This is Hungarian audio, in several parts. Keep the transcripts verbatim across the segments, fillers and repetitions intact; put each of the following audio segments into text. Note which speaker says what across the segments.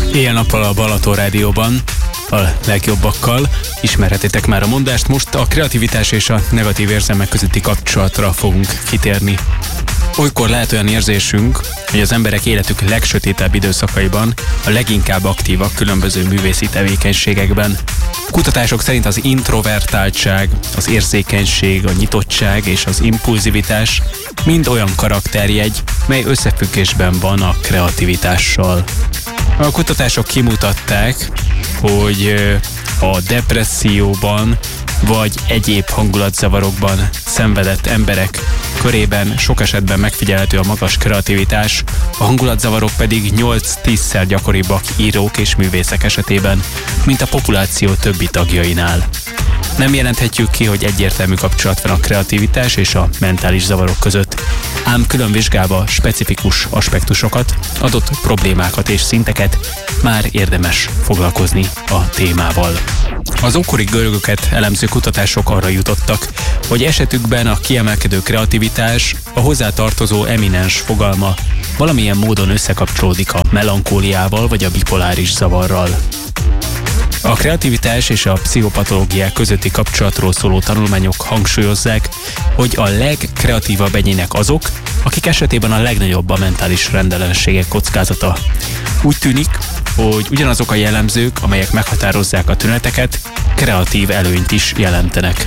Speaker 1: Éjjel-nappal a Balaton Rádióban a legjobbakkal ismerhetitek már a mondást. Most a kreativitás és a negatív érzelmek közötti kapcsolatra fogunk kitérni. Olykor lehet olyan érzésünk, hogy az emberek életük legsötétebb időszakaiban a leginkább aktívak különböző művészi tevékenységekben. Kutatások szerint az introvertáltság, az érzékenység, a nyitottság és az impulzivitás mind olyan karakterjegy, mely összefüggésben van a kreativitással. A kutatások kimutatták, hogy a depresszióban vagy egyéb hangulatzavarokban szenvedett emberek körében sok esetben megfigyelhető a magas kreativitás, a hangulatzavarok pedig nyolc-tízszer gyakoribbak írók és művészek esetében, mint a populáció többi tagjainál. Nem jelenthetjük ki, hogy egyértelmű kapcsolat van a kreativitás és a mentális zavarok között, ám külön vizsgálva specifikus aspektusokat, adott problémákat és szinteket már érdemes foglalkozni a témával. Az ókori görögöket elemző kutatások arra jutottak, hogy esetükben a kiemelkedő kreativitás, a hozzátartozó eminens fogalma valamilyen módon összekapcsolódik a melankóliával vagy a bipoláris zavarral. A kreativitás és a pszichopatológiák közötti kapcsolatról szóló tanulmányok hangsúlyozzák, hogy a legkreatívabb egyének azok, akik esetében a legnagyobb a mentális rendellenességek kockázata. Úgy tűnik, hogy ugyanazok a jellemzők, amelyek meghatározzák a tüneteket, kreatív előnyt is jelentenek.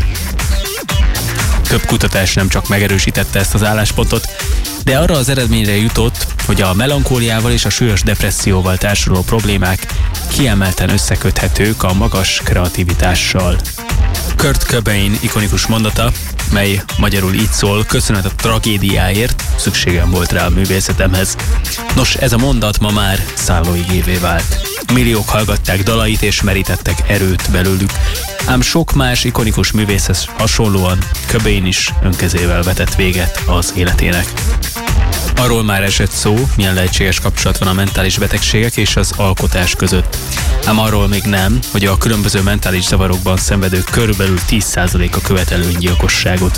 Speaker 1: Több kutatás nem csak megerősítette ezt az álláspontot, de arra az eredményre jutott, hogy a melankóliával és a súlyos depresszióval társuló problémák kiemelten összeköthetők a magas kreativitással. Kurt Cobain ikonikus mondata, mely magyarul így szól: köszönet a tragédiáért, szükségem volt rá a művészetemhez. Nos, ez a mondat ma már szállóigévé vált. Milliók hallgatták dalait és merítettek erőt belőlük, ám sok más ikonikus művészhez hasonlóan Cobain is önkezével vetett véget az életének. Arról már esett szó, milyen lehetséges kapcsolat van a mentális betegségek és az alkotás között. Ám arról még nem, hogy a különböző mentális zavarokban szenvedők körülbelül tíz százaléka követel öngyilkosságot.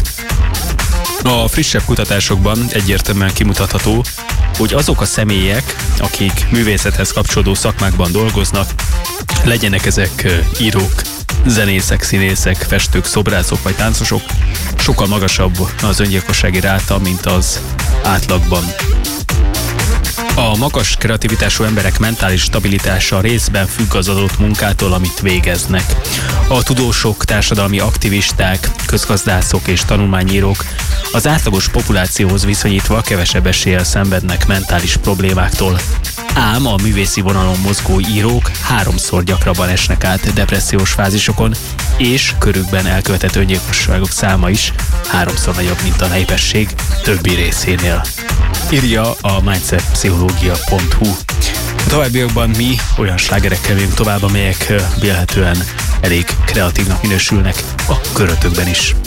Speaker 1: A frissebb kutatásokban egyértelműen kimutatható, hogy azok a személyek, akik művészethez kapcsolódó szakmákban dolgoznak, legyenek ezek írók, zenészek, színészek, festők, szobrászok vagy táncosok, sokkal magasabb az öngyilkossági ráta, mint az átlagban. A magas kreativitású emberek mentális stabilitása részben függ az adott munkától, amit végeznek. A tudósok, társadalmi aktivisták, közgazdászok és tanulmányírók az átlagos populációhoz viszonyítva kevesebb eséllyel szenvednek mentális problémáktól. Ám a művészi vonalon mozgó írók háromszor gyakrabban esnek át depressziós fázisokon, és körükben elkövetett öngyilkosságok száma is háromszor nagyobb, mint a népesség többi részénél. Írja a mindsetpszichológia pont hu. A továbbiakban mi olyan slágerekkel megyünk tovább, amelyek vélhetően elég kreatívnak minősülnek a körötökben is.